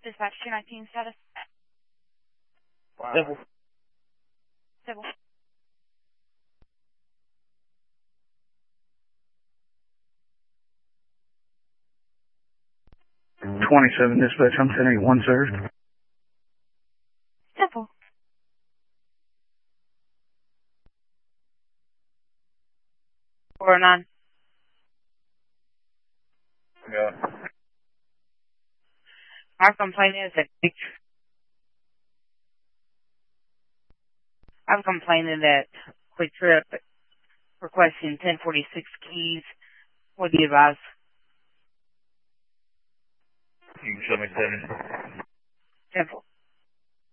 Dispatch 219 status. Wow. Civil. Civil. Dispatch, I'm 1081, sir. Civil. Four nine. Yeah. Our complaint is that I'm complaining that Quick Trip requesting 1046 keys for the advice. You can show me 10. Simple.